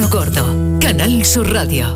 Manolo Gordo, Canal Sur Radio.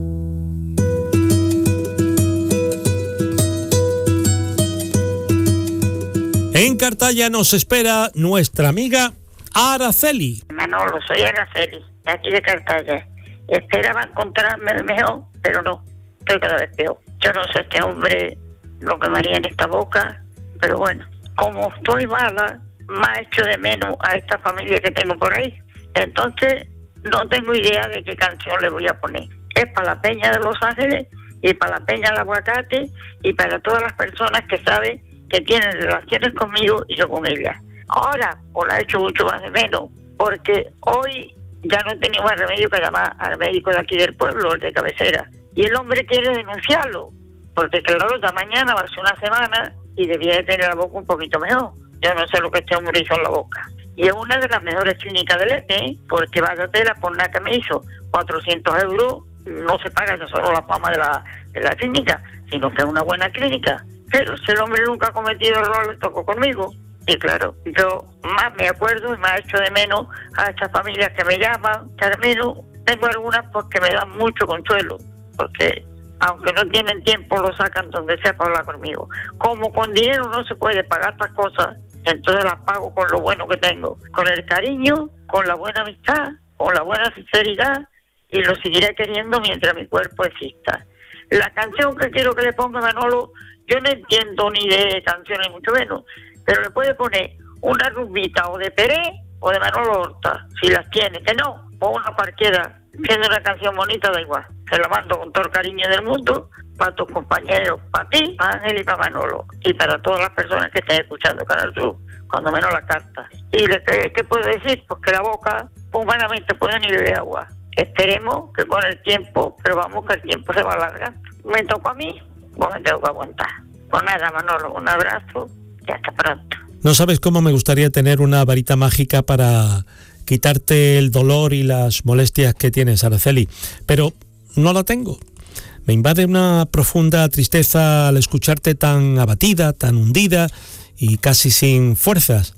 En Cartaya nos espera nuestra amiga Araceli. Manolo, soy Araceli, de aquí de Cartaya. Esperaba encontrarme mejor, pero no, estoy cada vez peor. Yo no sé este hombre lo que me haría en esta boca, pero bueno, como estoy mala, me ha hecho de menos a esta familia que tengo por ahí. Entonces, no tengo idea de qué canción le voy a poner. Es para la Peña de Los Ángeles y para la Peña del Aguacate y para todas las personas que saben que tienen relaciones conmigo y yo con ellas. Ahora, pues la he hecho mucho más de menos, porque hoy ya no tenía más remedio que llamar al médico de aquí del pueblo, el de cabecera. Y el hombre quiere denunciarlo, porque claro, ya mañana va a ser una semana y debía de tener la boca un poquito mejor. Yo no sé lo que este hombre hizo en la boca. Y es una de las mejores clínicas del EPE, porque vaya tela por nada que me hizo 400 euros, no se paga ya solo la fama de la clínica, sino que es una buena clínica. Pero si el hombre nunca ha cometido error, le tocó conmigo. Y claro, yo más me acuerdo y me ha hecho de menos a estas familias que me llaman, que al menos tengo algunas pues que me dan mucho consuelo, porque aunque no tienen tiempo lo sacan donde sea para hablar conmigo. Como con dinero no se puede pagar estas cosas, entonces las pago con lo bueno que tengo, con el cariño, con la buena amistad, con la buena sinceridad, y lo seguiré queriendo mientras mi cuerpo exista. La canción que quiero que le ponga Manolo, yo no entiendo ni de canciones mucho menos, pero le puede poner una rumbita o de Peré o de Manolo Horta, si las tiene, que no, o una cualquiera, siendo una canción bonita da igual. Se la mando con todo el cariño del mundo, para tus compañeros, para ti, para Ángel y para Manolo, y para todas las personas que estén escuchando Canal Sur, cuando menos la carta. Y ¿qué puedo decir? Pues que la boca, humanamente, puede ni beber agua. Esperemos que con el tiempo, pero vamos que el tiempo se va alargando. Me tocó a mí, pues me tengo que aguantar. Pues nada, Manolo, un abrazo y hasta pronto. No sabes cómo me gustaría tener una varita mágica para quitarte el dolor y las molestias que tienes, Araceli, pero no la tengo. Me invade una profunda tristeza al escucharte tan abatida, tan hundida y casi sin fuerzas.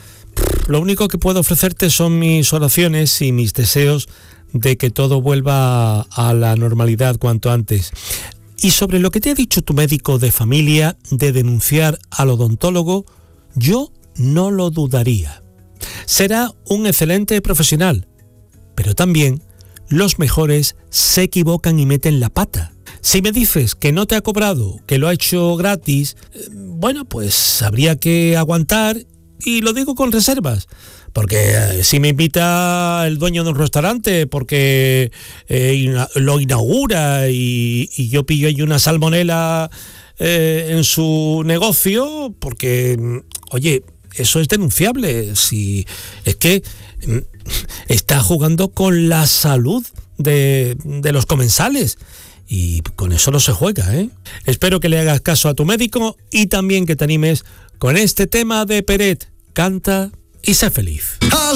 Lo único que puedo ofrecerte son mis oraciones y mis deseos de que todo vuelva a la normalidad cuanto antes. Y sobre lo que te ha dicho tu médico de familia de denunciar al odontólogo, yo no lo dudaría. Será un excelente profesional, pero también los mejores se equivocan y meten la pata. Si me dices que no te ha cobrado, que lo ha hecho gratis, bueno, pues habría que aguantar, y lo digo con reservas, porque si me invita el dueño de un restaurante porque lo inaugura y yo pillo ahí una salmonela en su negocio, porque, oye, eso es denunciable. Si es que está jugando con la salud de los comensales, y con eso no se juega, ¿eh? Espero que le hagas caso a tu médico y también que te animes con este tema de Peret. Canta y sé feliz.